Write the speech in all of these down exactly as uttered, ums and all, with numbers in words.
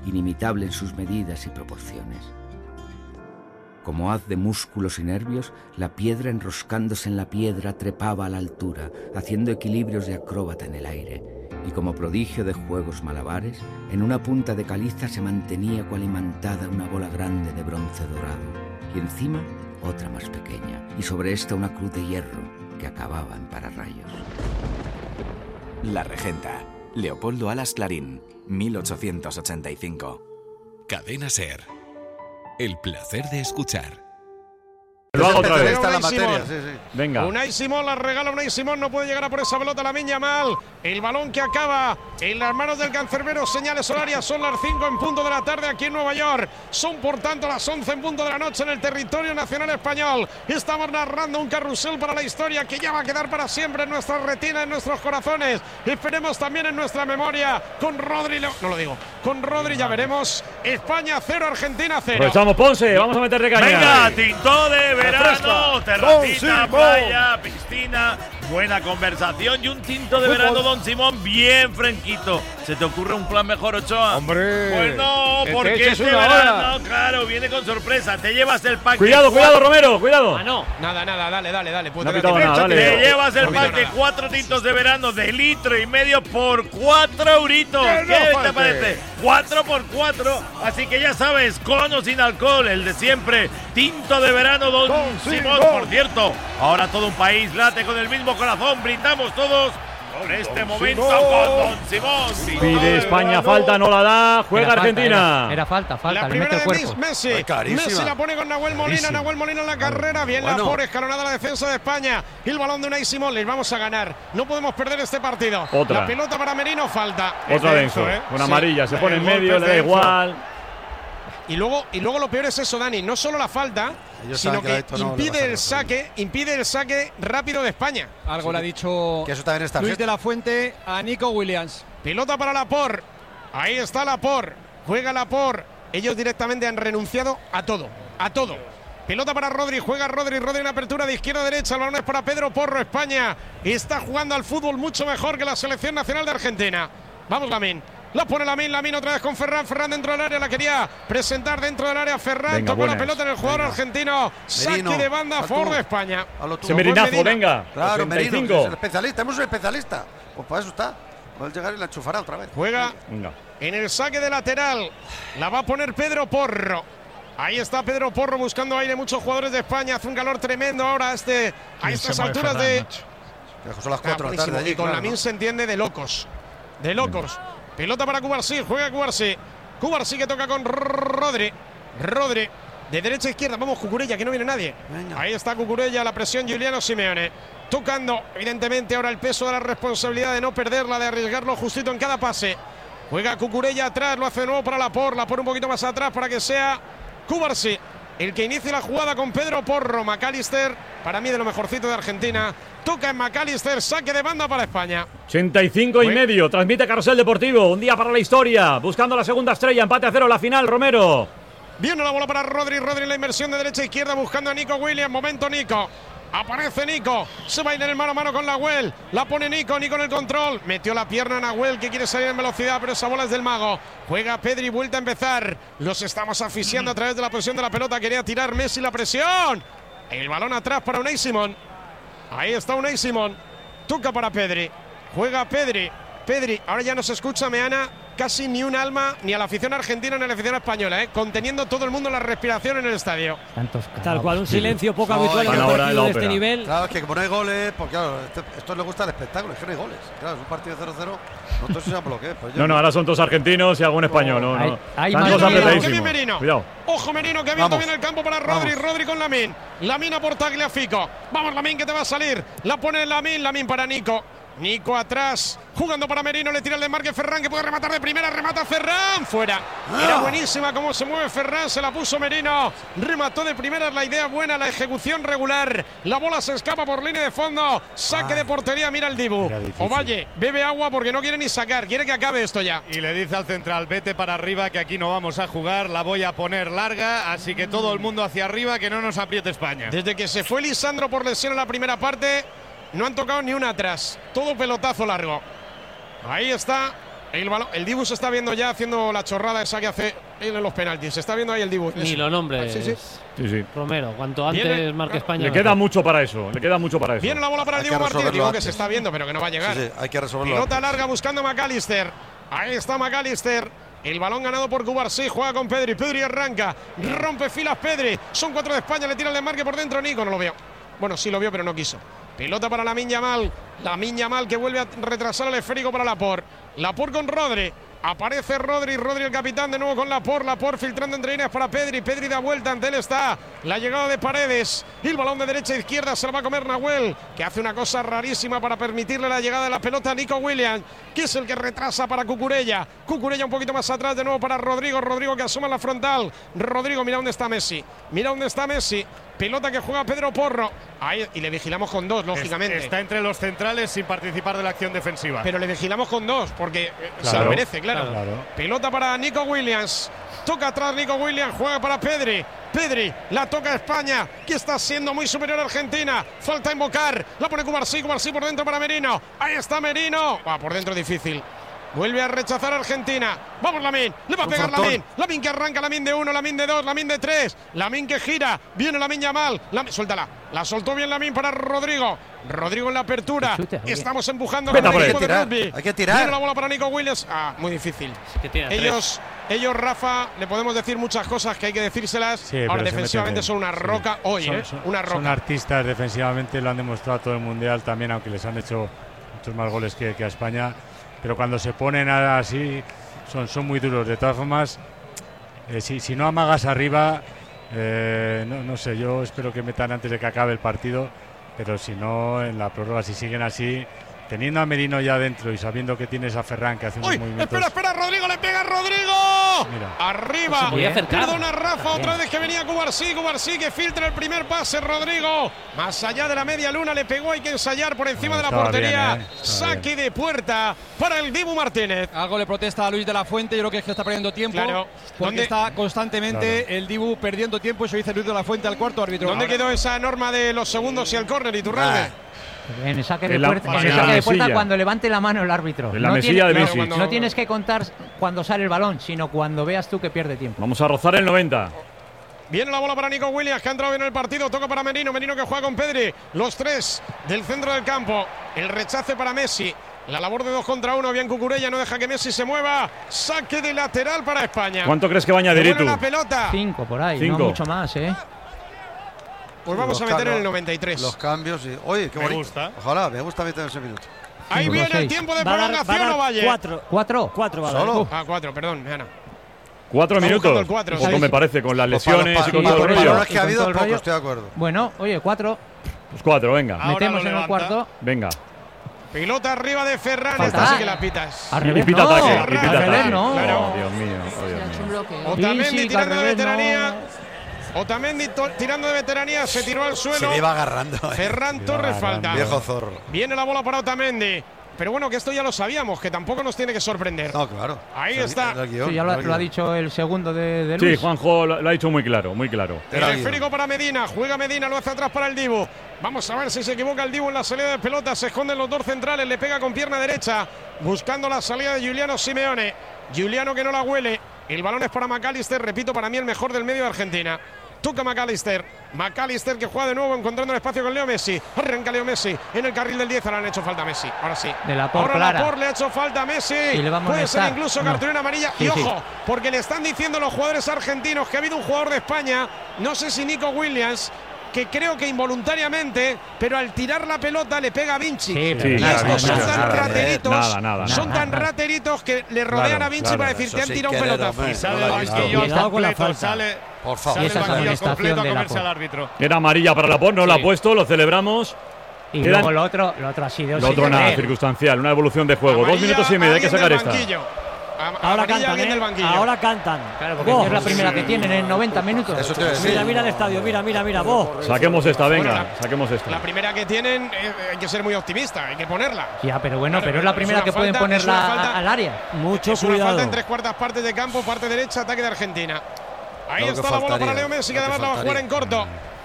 inimitable en sus medidas y proporciones. Como haz de músculos y nervios, la piedra enroscándose en la piedra trepaba a la altura, haciendo equilibrios de acróbata en el aire, y como prodigio de juegos malabares, en una punta de caliza se mantenía cual imantada una bola grande de bronce dorado, y encima otra más pequeña, y sobre esta una cruz de hierro que acababa en pararrayos. La Regenta, Leopoldo Alas Clarín, mil ochocientos ochenta y cinco. Cadena SER. El placer de escuchar. Lo hago otra vez. Está la materia, sí, sí. Venga. Unai Simón la regala Unai Simón, no puede llegar a por esa pelota Lamine Yamal. El balón que acaba en las manos del cancerbero. Señales horarias, son las cinco en punto de la tarde aquí en Nueva York. Son por tanto las once en punto de la noche en el territorio nacional español. Estamos narrando un carrusel para la historia que ya va a quedar para siempre en nuestra retina, en nuestros corazones. Esperemos también en nuestra memoria. Con Rodri, no lo digo, con Rodri ya veremos. España cero, Argentina cero. Aprovechamos, Ponce, vamos a meterle caña. Venga, tinto de verano, terracita, playa, piscina, buena conversación y un tinto de verano, Don Simón, bien fresquito. ¿Se te ocurre un plan mejor, Ochoa? ¡Hombre! Pues no, que porque te eches este una verano, hora. claro, viene con sorpresa. Te llevas el pack. Cuidado, cuidado, Romero, cuidado. Ah, no. Nada, nada, dale, dale, dale. No ha pitado nada, dale. Te llevas el No pack pido de nada. cuatro tintos de verano de litro y medio por cuatro euritos. Que no ¿Qué te falte. parece? Cuatro por cuatro. Así que ya sabes, con o sin alcohol, el de siempre. Tinto de verano, Don Don Simón. Simón. Por cierto, ahora todo un país late con el mismo corazón. Brindamos todos por este Don momento Simón. con Don Simón. Tinto Pide de España verano. falta, no la da, juega Era falta, Argentina. Era, era falta, falta, La le mete primera el de cuerpo. Messi. Ay, carísima. Messi la pone con Nahuel Molina. Carísima. Nahuel Molina en la carrera. Bien Bueno. la por escalonada la defensa de España. Y el balón de Unai Simón. Les vamos a ganar. No podemos perder este partido. Otra. La pelota para Merino, falta. Otra Es denso, ¿eh? una Sí. amarilla, se pone en El golpe medio, le es da denso. igual. Y luego, y luego lo peor es eso, Dani. No solo la falta, Ellos sino saben que que esto no le va a impide salir. el saque, impide el saque rápido de España. Algo le ha dicho Que eso también está Luis de la Fuente a Nico Williams. Pelota para Laporte. Ahí está Laporte. Juega Laporte. Ellos directamente han renunciado a todo. A todo. Pelota para Rodri. Juega Rodri. Rodri en apertura de izquierda a derecha. El balón es para Pedro Porro. España está jugando al fútbol mucho mejor que la selección nacional de Argentina. Vamos, Lamine. La pone Lamine, Lamine otra vez con Ferran, Ferran dentro del área, la quería presentar dentro del área, Ferran, Venga, tocó la buenas. pelota en el jugador Venga. argentino, saque Merino, de banda a haz favor tú. de España. Hazlo tú. Ese merinazo, Medina. venga. Claro, ochenta y Merino, cinco. es el especialista. Hemos un especialista. Pues para eso está. Va a llegar y la enchufará otra vez. Juega Venga. en el saque de lateral, la va a poner Pedro Porro. Ahí está Pedro Porro buscando aire, muchos jugadores de España, hace un calor tremendo ahora este, a estas alturas de… Que son las Ah, cuatro de la tarde buenísimo. allí. Y con claro, Lamine ¿no? se entiende de locos. De locos. Pelota para Cubarsí. Juega Cubarsí. Cubarsí que toca con Rodri. Rodri. De derecha a izquierda. Vamos, Cucurella, que no viene nadie. Venga. Ahí está Cucurella, la presión Giuliano Simeone. Tocando, evidentemente, ahora el peso de la responsabilidad de no perderla, de arriesgarlo justito en cada pase. Juega Cucurella atrás, lo hace de nuevo para Laporte. Laporte un poquito más atrás para que sea Cubarsí el que inicie la jugada con Pedro Porro. McAllister, para mí de lo mejorcito de Argentina. Toca en McAllister, saque de banda para España. ochenta y cinco y medio, transmite Carrusel Deportivo, un día para la historia, buscando la segunda estrella, empate a cero, la final, Romero. Viene la bola para Rodri, Rodri en la inversión de derecha a izquierda buscando a Nico Williams, momento Nico. Aparece Nico, se va a ir en el mano a mano con Nahuel, la pone Nico, Nico en el control, metió la pierna a Nahuel que quiere salir en velocidad, pero esa bola es del mago. Juega Pedri, vuelta a empezar, los estamos asfixiando a través de la presión de la pelota, quería tirar Messi la presión. El balón atrás para Unai Simón, ahí está Unai Simón, toca para Pedri, juega Pedri, Pedri, ahora ya no se escucha Meana casi ni un alma, ni a la afición argentina ni a la afición española, ¿eh? Conteniendo todo el mundo la respiración en el estadio. Tantos Tal cual, un silencio poco No, habitual en un van ahora en la partido de este ópera. nivel. Claro, es que como no hay goles, pues claro, este- esto le gusta el espectáculo, es que no hay goles. Claro, es un partido cero cero, no todos saben lo que es. Pues yo- No, no, ahora son todos argentinos y algún español, no, Hay- no. hay Están más todos Merino, Qué apretadísimos. bien Merino. Cuidado. Ojo Merino que ha abierto Vamos. bien el campo para Rodri, Vamos. Rodri con Lamine. Lamine por Tagliafico. Vamos Lamine que te va a salir. La pone Lamine, Lamine para Nico. Nico atrás, jugando para Merino, le tira el desmarque Ferran que puede rematar de primera, remata Ferran, fuera. Era buenísima cómo se mueve Ferran, se la puso Merino, remató de primera, la idea buena, la ejecución regular, la bola se escapa por línea de fondo, saque de portería, mira el Dibu. Ovalle, bebe agua porque no quiere ni sacar, quiere que acabe esto ya. Y le dice al central, vete para arriba que aquí no vamos a jugar, la voy a poner larga, así que todo el mundo hacia arriba, que no nos apriete España. Desde que se fue Lisandro por lesión en la primera parte, no han tocado ni una atrás. Todo pelotazo largo. Ahí está El, balón, el Dibu se está viendo ya haciendo la chorrada esa que hace él en los penaltis. Se está viendo ahí el Dibu. Ni lo nombres. Sí, sí. Sí, sí. Romero, cuanto antes Viene, marque España. Le queda mucho para eso, le queda mucho para eso. Viene la bola para el Hay Dibu que Martínez. Digo resolverlo que se antes. está viendo, pero que no va a llegar. Sí, sí, hay que resolverlo Pelota antes. larga buscando a McAllister. Ahí está McAllister. El balón ganado por Cubarsí. Juega con Pedri. Pedri arranca. Rompe filas Pedri. Son cuatro de España. Le tira el desmarque por dentro. Nico no lo vio. Bueno, sí lo vio, pero no quiso. Pelota para Lamine Yamal. Lamine Yamal que vuelve a retrasar el esférico para Laporte. Laporte con Rodri. Aparece Rodri, Rodri el capitán de nuevo con Laporte, Laporte filtrando entre líneas para Pedri, Pedri da vuelta, ante él está la llegada de Paredes, y el balón de derecha a izquierda se lo va a comer Nahuel, que hace una cosa rarísima para permitirle la llegada de la pelota a Nico Williams, que es el que retrasa para Cucurella, Cucurella un poquito más atrás de nuevo para Rodrigo, Rodrigo que asoma la frontal, Rodrigo mira dónde está Messi, mira dónde está Messi, pelota que juega Pedro Porro, ahí, y le vigilamos con dos, lógicamente. Está entre los centrales sin participar de la acción defensiva. Pero le vigilamos con dos, porque eh, se Claro, lo merece, claro. claro. Pelota para Nico Williams. Toca atrás Nico Williams, juega para Pedri. Pedri, la toca España, que está siendo muy superior a Argentina. Falta invocar, la pone Cubarsí, Cubarsí por dentro para Merino. Ahí está Merino. Ah, por dentro difícil. Vuelve a rechazar a Argentina. Vamos Lamine, le va a Un pegar frontón. Lamine. Lamine que arranca, Lamine de uno, Lamine de dos, Lamine de tres. Lamine que gira, viene Lamine Yamal. Lam- Suéltala, la soltó bien Lamine para Rodrigo. Rodrigo en la apertura. Chute, oye. Estamos empujando Vete con por el él. equipo de Hay que rugby. tirar, hay que tirar. Viene la bola para Nico Williams. Ah, muy difícil. Que tiene tres. Ellos, ellos, Rafa, le podemos decir muchas cosas que hay que decírselas. Sí, Ahora pero se defensivamente meten son una bien. roca Sí. hoy, Son- ¿eh? son- Una Son roca. artistas defensivamente, lo han demostrado todo el mundial también, aunque les han hecho muchos más goles que, que a España. Pero cuando se ponen así, son, son muy duros. De todas formas, eh, si, si no amagas arriba, eh, no, no sé, yo espero que metan antes de que acabe el partido. Pero si no, en la prórroga, si siguen así, teniendo a Merino ya dentro y sabiendo que tienes a Ferran que hace unos ¡Uy! movimientos. Espera, espera, Rodrigo le pega a Rodrigo. Mira. Arriba. Se podía acercar. Perdona Rafa, También. otra vez que venía Cubarsí, Cubarsí que filtra el primer pase, Rodrigo. Más allá de la media luna le pegó, hay que ensayar por encima No, de la estaba portería. bien, eh, estaba Saque de puerta para el Dibu Martínez. Algo le protesta a Luis de la Fuente, yo creo que es que está perdiendo tiempo. Claro. Porque ¿Dónde- está constantemente el Dibu perdiendo tiempo, eso dice Luis de la Fuente al cuarto árbitro. ¿Dónde Ahora- quedó esa norma de los segundos y el córner, Iturralde? En el saque de En la- puerta, en en el la saque de puerta mesilla. cuando levante la mano el árbitro. En la no mesilla tiene- de no, Visic. cuando- no tienes que contar cuando sale el balón, sino cuando veas tú que pierde tiempo. Vamos a rozar el noventa. Viene la bola para Nico Williams, que ha entrado bien en el partido. Toca para Merino. Merino que juega con Pedri. Los tres del centro del campo. El rechace para Messi. La labor de dos contra uno. Bien Cucurella. No deja que Messi se mueva. Saque de lateral para España. ¿Cuánto crees que va a añadir Devuelve tú? la pelota. Cinco por ahí, Cinco. no mucho más, ¿eh? Pues vamos Los a meter ca- en el noventa y tres. Los cambios y. Oye, qué Me bonito. gusta. Ojalá, me gusta meter ese minuto. Ahí Cinco, viene el seis. tiempo de Va a dar- prolongación, va a dar Ovalle. cuatro. ¿Cuatro? Cuatro va a dar. Solo. Ah, cuatro, perdón, me gana. Cuatro Está buscando minutos. el cuatro, Poco sí. me parece, con las Pues para los lesiones pa- y con para todo el los rollo. balones que ha Y con habido, todo el poco, rollo. estoy de acuerdo. Bueno, oye, cuatro. Pues cuatro, venga. Ahora metemos lo en el levanta. cuarto. Venga. Pelota arriba de Ferran. Falta. Esta sí que la pitas. Al Y revés, pita no. ataque. Y Al pita revés, ataque. no. Claro. Oh, Dios mío. Oh, Dios mío. Otamendi Sí, sí, que al tirando de revés, veteranía. no. Otamendi to- tirando de veteranía. Se tiró al Se suelo. le iba agarrando. eh. Ferran iba Torres agarrando. falta. Viejo zorro. Viene la bola para Otamendi. Pero bueno, que esto ya lo sabíamos, que tampoco nos tiene que sorprender. No, claro. Ahí Era- está. era el guión, Sí, ya era lo, el lo ha guión. dicho el segundo de, de Sí, Luis. Juanjo lo, lo ha dicho muy claro, muy claro. El Era el esférico guión. para Medina. Juega Medina, lo hace atrás para el Dibu. Vamos a ver si se equivoca el Dibu en la salida de pelota. Se esconden los dos centrales. Le pega con pierna derecha. Buscando la salida de Giuliano Simeone. Giuliano que no la huele. El balón es para McAllister. Repito, para mí el mejor del medio de Argentina. Toca McAllister. McAllister que juega de nuevo encontrando el espacio con Leo Messi. Arranca Leo Messi en el carril del diez. Ahora le han hecho falta a Messi. Ahora sí. De la por Ahora clara. Laporte le ha hecho falta a Messi. Y le va a Puede ser molestar. incluso No. cartulina amarilla. Sí, y sí. ojo, porque le están diciendo los jugadores argentinos que ha habido un jugador de España, no sé si Nico Williams, que creo que involuntariamente, pero al tirar la pelota le pega a Vinci. Sí, y pero Sí, nada, estos nada, son nada, tan nada, rateritos, nada, nada, son nada. tan rateritos que le rodean Claro, a Vinci claro. para decir, Eso te han sin tirado un querer, pelotazo. hombre. Y sale No, del no, banquillo no. al Está con la completo, falta. sale, Por sale favor. Y del esa es la banquillo al amonestación completo a de comerse Laporte. al árbitro. Era amarilla para Laporte, no la ha Sí. puesto, lo celebramos. Y Quedan- luego lo otro, lo otro ha sido. Lo sin otro nada, querer. circunstancial, una evolución de juego. Dos Amarilla, minutos y medio, hay que alguien sacar del esta. banquillo. Am- Ahora amarilla, cantan, alguien ¿eh? del banquillo. Ahora cantan. Claro, porque Vos. es la primera que tienen en noventa minutos. Eso te iba a decir. Mira, mira el estadio, mira, mira, mira, vos. Saquemos esta, Bueno, venga, la- saquemos esta. La primera que tienen, eh, hay que ser muy optimista, hay que ponerla. Ya, pero bueno, Claro, pero es la es primera una que pueden falta, es una ponerla falta. a- al área. Mucho Es una falta cuidado. en tres cuartas partes de campo, parte derecha, ataque de Argentina. Ahí Lo que está la bola faltaría, para Leo Messi, que lo que además la va a jugar en faltaría. corto.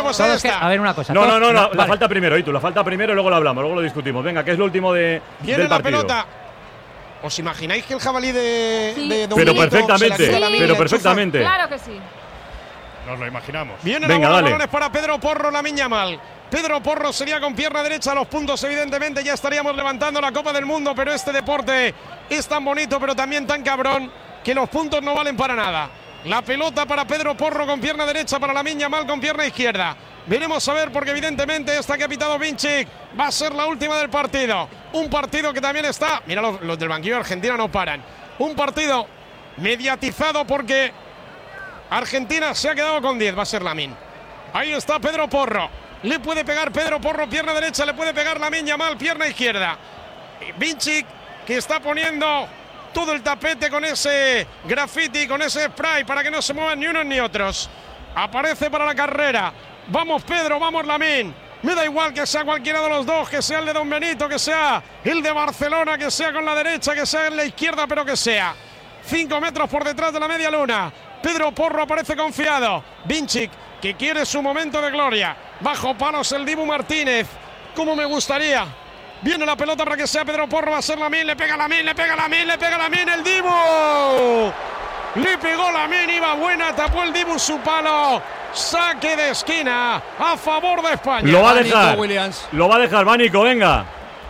Bueno, pues ahí Todos que- está. a ver, una cosa. No, no, todos- no, no, la vale. falta primero, y tú, la falta primero y luego lo hablamos, luego lo discutimos. Venga, que es lo último de, Viene del la partido. pelota. ¿Os imagináis que el jabalí de, sí. de Pero perfectamente, pero perfectamente. Claro que sí. Nos lo imaginamos. Viene la bola de balones para Pedro Porro, Lamine Yamal. Pedro Porro sería con pierna derecha los puntos, evidentemente ya estaríamos levantando la Copa del Mundo, pero este deporte es tan bonito, pero también tan cabrón, que los puntos no valen para nada. La pelota para Pedro Porro con pierna derecha, para Lamine Yamal con pierna izquierda. Veremos a ver, porque evidentemente esta que ha pitado Vinicic va a ser la última del partido. Un partido que también está, mira, los, los del banquillo de Argentina no paran. Un partido mediatizado porque Argentina se ha quedado con diez, va a ser Lamine. Ahí está Pedro Porro. Le puede pegar Pedro Porro, pierna derecha, le puede pegar Lamine Yamal, pierna izquierda. Vinicic, que está poniendo todo el tapete con ese graffiti, con ese spray, para que no se muevan ni unos ni otros. Aparece para la carrera. Vamos Pedro, vamos Lamine. Me da igual que sea cualquiera de los dos, que sea el de Don Benito, que sea el de Barcelona, que sea con la derecha, que sea en la izquierda, pero que sea. Cinco metros por detrás de la media luna. Pedro Porro aparece confiado. Vinicic, que quiere su momento de gloria. Bajo palos el Dibu Martínez. Como me gustaría. Viene la pelota para que sea Pedro Porro. Va a ser Lamine. Le pega Lamine, le pega Lamine, le pega Lamine. El Dibu. Le pegó Lamine. Iba buena. Tapó el Dibu su palo. Saque de esquina a favor de España. Lo va a dejar. Lo va a dejar. Va Nico, venga.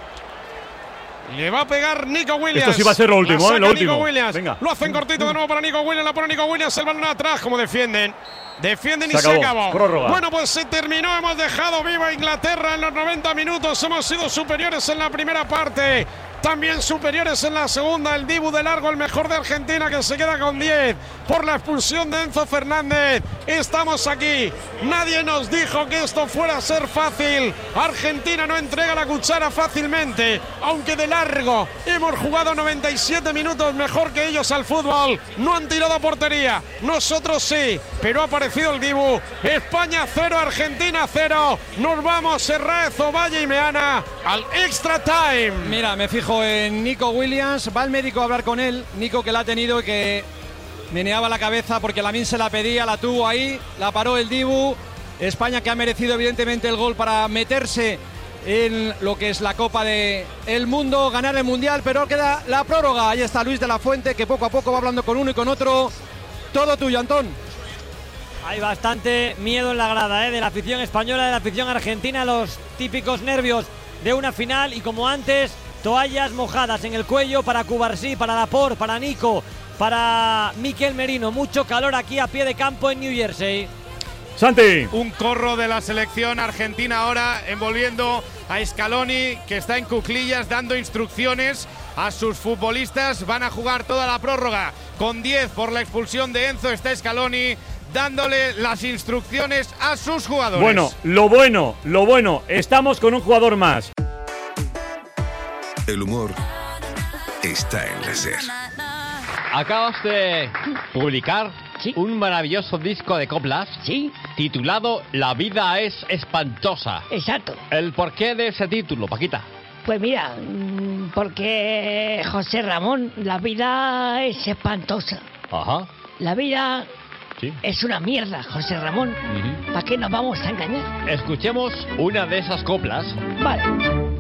Le va a pegar Nico Williams. Esto sí va a ser lo último, La ¿eh? Lo saca último. Nico Williams. Venga. Lo hacen cortito de nuevo para Nico Williams. La pone Nico Williams. El balón atrás. Como defienden. Defienden y Se se acabó. acabó. Prórroga. Bueno, pues se terminó. Hemos dejado viva Inglaterra en los noventa minutos. Hemos sido superiores en la primera parte. También superiores en la segunda. El Dibu de largo, el mejor de Argentina, que se queda con diez por la expulsión de Enzo Fernández. Estamos aquí. Nadie nos dijo que esto fuera a ser fácil. Argentina no entrega la cuchara fácilmente, aunque de largo hemos jugado noventa y siete minutos mejor que ellos al fútbol. No han tirado a portería. Nosotros sí, pero ha aparecido el Dibu. España cero, Argentina cero. Nos vamos, Serraez, Ovalle y Meana, al extra time. Mira, me fijo en Nico Williams, va el médico a hablar con él, Nico que la ha tenido y que meneaba la cabeza porque Lamine se la pedía, la tuvo ahí, la paró el Dibu. España que ha merecido evidentemente el gol para meterse en lo que es la Copa del Mundo, ganar el Mundial, pero queda la prórroga. Ahí está Luis de la Fuente, que poco a poco va hablando con uno y con otro. Todo tuyo, Antón. Hay bastante miedo en la grada, ¿eh? De la afición española, de la afición argentina, los típicos nervios de una final, y como antes, toallas mojadas en el cuello para Cubarsí, para Laporte, para Nico, para Mikel Merino. Mucho calor aquí a pie de campo en New Jersey. Santi. Un corro de la selección argentina ahora envolviendo a Scaloni, que está en cuclillas dando instrucciones a sus futbolistas. Van a jugar toda la prórroga con diez por la expulsión de Enzo. Está Scaloni dándole las instrucciones a sus jugadores. Bueno, lo bueno, lo bueno, estamos con un jugador más. El humor está en la SER. Acabas de publicar un maravilloso disco de coplas, ¿sí?, titulado La vida es espantosa. Exacto. ¿El porqué de ese título, Paquita? Pues mira, porque José Ramón, la vida es espantosa. Ajá. La vida sí. es una mierda, José Ramón. Uh-huh. ¿Para qué nos vamos a engañar? Escuchemos una de esas coplas. Vale.